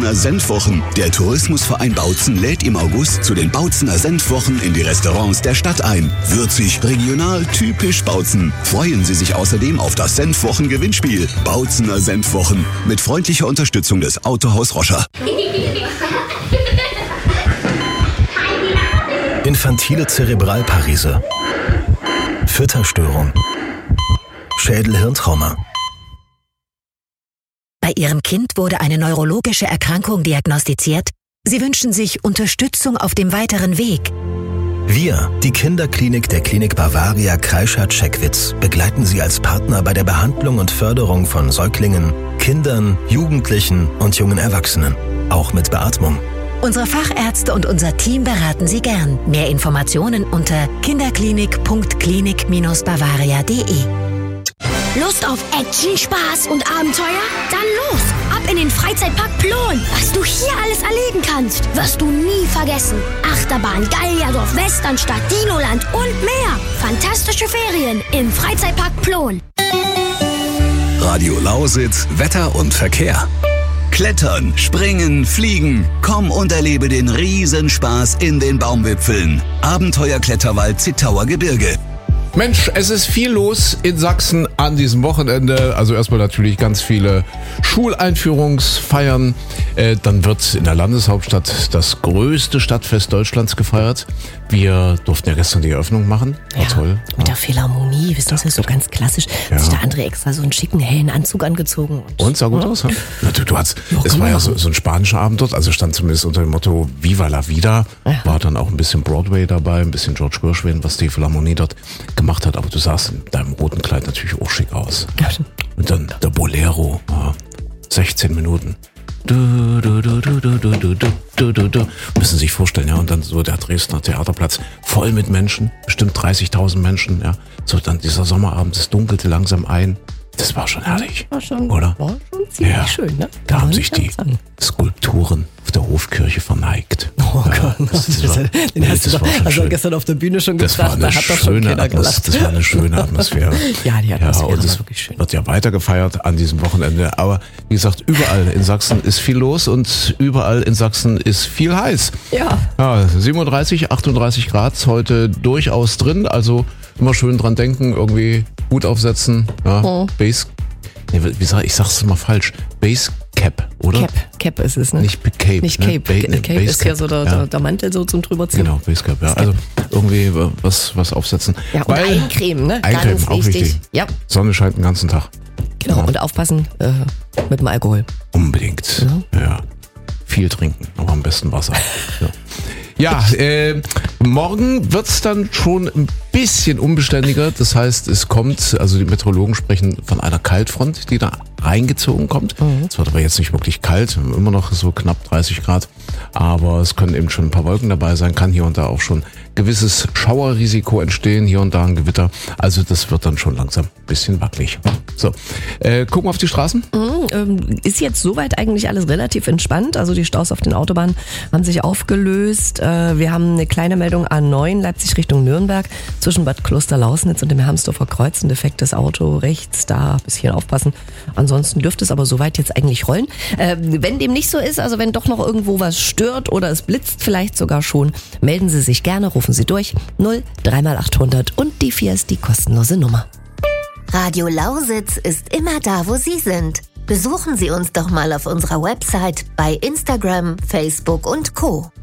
Bautzener Senfwochen. Der Tourismusverein Bautzen lädt im August zu den Bautzener Senfwochen in die Restaurants der Stadt ein. Würzig, regional, typisch Bautzen. Freuen Sie sich außerdem auf das Senfwochen-Gewinnspiel. Bautzener Senfwochen mit freundlicher Unterstützung des Autohaus Roscher. Infantile Zerebralparese, Fütterstörung, Schädel-Hirntrauma. Bei Ihrem Kind wurde eine neurologische Erkrankung diagnostiziert. Sie wünschen sich Unterstützung auf dem weiteren Weg. Wir, die Kinderklinik der Klinik Bavaria Kreischath-Scheckwitz, begleiten Sie als Partner bei der Behandlung und Förderung von Säuglingen, Kindern, Jugendlichen und jungen Erwachsenen, auch mit Beatmung. Unsere Fachärzte und unser Team beraten Sie gern. Mehr Informationen unter kinderklinik.klinik-bavaria.de. Lust auf Action, Spaß und Abenteuer? Dann los! Ab in den Freizeitpark Plon! Was du hier alles erleben kannst, wirst du nie vergessen. Achterbahn, Gallierdorf, Westernstadt, Dinoland und mehr. Fantastische Ferien im Freizeitpark Plon. Radio Lausitz, Wetter und Verkehr. Klettern, springen, fliegen. Komm und erlebe den Riesenspaß in den Baumwipfeln. Abenteuerkletterwald Zittauer Gebirge. Mensch, es ist viel los in Sachsen an diesem Wochenende. Also erstmal natürlich ganz viele Schuleinführungsfeiern. Dann wird in der Landeshauptstadt das größte Stadtfest Deutschlands gefeiert. Wir durften ja gestern die Eröffnung machen. War toll. Mit der Philharmonie, wissen Sie, so ganz klassisch. Hat sich der André extra so einen schicken, hellen Anzug angezogen. Und sah gut aus, ne? Es war ja so ein spanischer Abend dort, also stand zumindest unter dem Motto Viva la Vida. Ja. War dann auch ein bisschen Broadway dabei, ein bisschen George Gershwin, was die Philharmonie dort gemacht hat. Aber du sahst in deinem roten Kleid natürlich auch schick aus. Und dann der Bolero, 16 Minuten. Müssen Sie sich vorstellen, ja, und dann so der Dresdner Theaterplatz voll mit Menschen, bestimmt 30.000 Menschen, ja. So dann dieser Sommerabend, es dunkelte langsam ein. Das war schon herrlich, oder? War schon ziemlich schön, ne? Da haben sich die Skulpturen auf der Hofkirche verneigt. Oh Gott, den hast du also gestern auf der Bühne schon gesagt, da hat doch schon keiner gelacht. Das war eine schöne Atmosphäre. Ja, die Atmosphäre und war wirklich schön. Wird ja weiter gefeiert an diesem Wochenende. Aber wie gesagt, überall in Sachsen ist viel los und überall in Sachsen ist viel heiß. Ja. 37, 38 Grad heute durchaus drin. Also immer schön dran denken, irgendwie Hut aufsetzen. Ja, ich sag's immer falsch. Basecap, oder? Cap ist es, ne? Nicht Cape. Nicht Cape. Cape ist ja so der Mantel so zum drüberziehen. Genau, Basecap, ja. Also irgendwie was aufsetzen. Ja, und Eincremen, ne? Eincremen, ganz auch wichtig. Ja. Sonne scheint den ganzen Tag. Genau, und aufpassen mit dem Alkohol. Unbedingt. Ja. Viel trinken, aber am besten Wasser. Ja, morgen wird's dann schon ein bisschen unbeständiger. Das heißt, es kommt, also die Meteorologen sprechen von einer Kaltfront, die da reingezogen kommt. Es wird aber jetzt nicht wirklich kalt, immer noch so knapp 30 Grad. Aber es können eben schon ein paar Wolken dabei sein, kann hier und da auch schon gewisses Schauerrisiko entstehen, hier und da ein Gewitter. Also das wird dann schon langsam ein bisschen wackelig. So, gucken wir auf die Straßen. Ist jetzt soweit eigentlich alles relativ entspannt. Also die Staus auf den Autobahnen haben sich aufgelöst. Wir haben eine kleine Meldung A9 Leipzig Richtung Nürnberg zwischen Bad Klosterlausnitz und dem Hermsdorfer Kreuz. Ein defektes Auto rechts, da ein bisschen aufpassen. Ansonsten dürfte es aber soweit jetzt eigentlich rollen. Wenn dem nicht so ist, also wenn doch noch irgendwo was stört oder es blitzt vielleicht sogar schon, melden Sie sich gerne, rufen Sie durch 03x800 und die 4 ist die kostenlose Nummer. Radio Lausitz ist immer da, wo Sie sind. Besuchen Sie uns doch mal auf unserer Website, bei Instagram, Facebook und Co.